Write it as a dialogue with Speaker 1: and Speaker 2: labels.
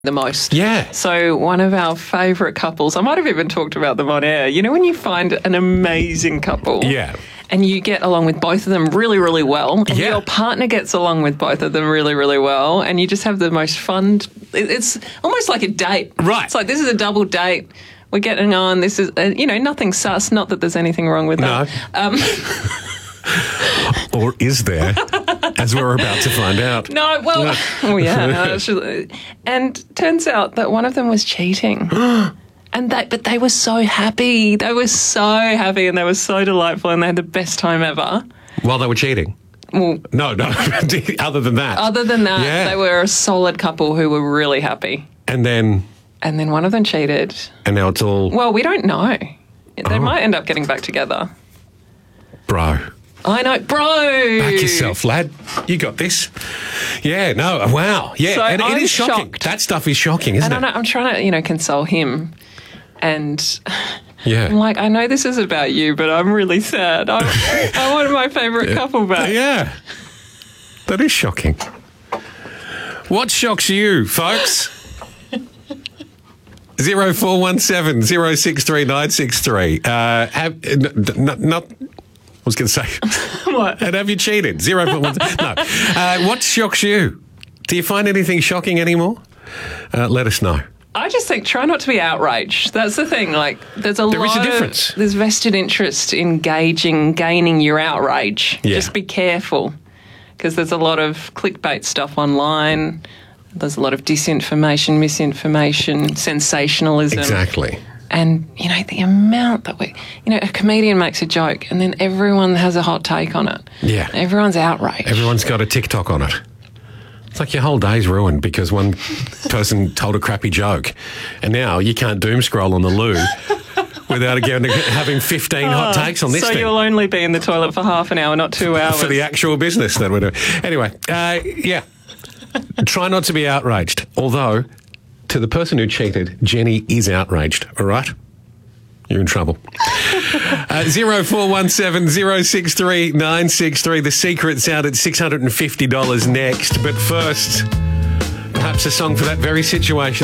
Speaker 1: the most.
Speaker 2: Yeah.
Speaker 1: So one of our favourite couples, I might have even talked about them on air, you know when you find an amazing couple?
Speaker 2: Yeah.
Speaker 1: And you get along with both of them really, really well. And
Speaker 2: Yeah.
Speaker 1: your partner gets along with both of them really, really well. And you just have the most fun. It's almost like a date.
Speaker 2: Right.
Speaker 1: It's like, this is a double date. We're getting on. This is, nothing sus. Not that there's anything wrong with that.
Speaker 2: No. Or is there? As we're about to find out.
Speaker 1: No, well, and turns out that one of them was cheating. But they were so happy. They were so happy and they were so delightful and they had the best time ever.
Speaker 2: While they were cheating?
Speaker 1: Well,
Speaker 2: No. Other than that. Yeah.
Speaker 1: They were a solid couple who were really happy.
Speaker 2: And then
Speaker 1: one of them cheated.
Speaker 2: And now it's all...
Speaker 1: Well, we don't know. They might end up getting back together.
Speaker 2: Bro.
Speaker 1: I know, bro.
Speaker 2: Back yourself, lad. You got this. Yeah, no, wow. Yeah,
Speaker 1: So
Speaker 2: and it
Speaker 1: I'm
Speaker 2: is shocking.
Speaker 1: shocked.
Speaker 2: That stuff is shocking, isn't
Speaker 1: And
Speaker 2: it?
Speaker 1: I'm trying to, console him. And
Speaker 2: Yeah.
Speaker 1: I'm like, I know this is about you, but I'm really sad. I wanted my favourite couple back.
Speaker 2: Yeah. That is shocking. What shocks you, folks? 0417 063 963. I was going to say.
Speaker 1: What?
Speaker 2: And have you cheated? 0417. No. What shocks you? Do you find anything shocking anymore? Let us know.
Speaker 1: I just think try not to be outraged. That's the thing. Like, there's a
Speaker 2: difference.
Speaker 1: There's vested interest in gaining your outrage.
Speaker 2: Yeah.
Speaker 1: Just be careful because there's a lot of clickbait stuff online. There's a lot of disinformation, misinformation, sensationalism.
Speaker 2: Exactly.
Speaker 1: And, the amount that a comedian makes a joke and then everyone has a hot take on it.
Speaker 2: Yeah.
Speaker 1: Everyone's outraged.
Speaker 2: Everyone's got a TikTok on it. It's like your whole day's ruined because one person told a crappy joke. And now you can't doom scroll on the loo without having 15 hot takes on this
Speaker 1: so
Speaker 2: thing.
Speaker 1: You'll only be in the toilet for half an hour, not 2 hours.
Speaker 2: For the actual business that we're doing. Anyway, yeah. Try not to be outraged. Although, to the person who cheated, Jenny is outraged, all right? You're in trouble. 0417 063 963. The Secret's out at $650 next. But first, perhaps a song for that very situation.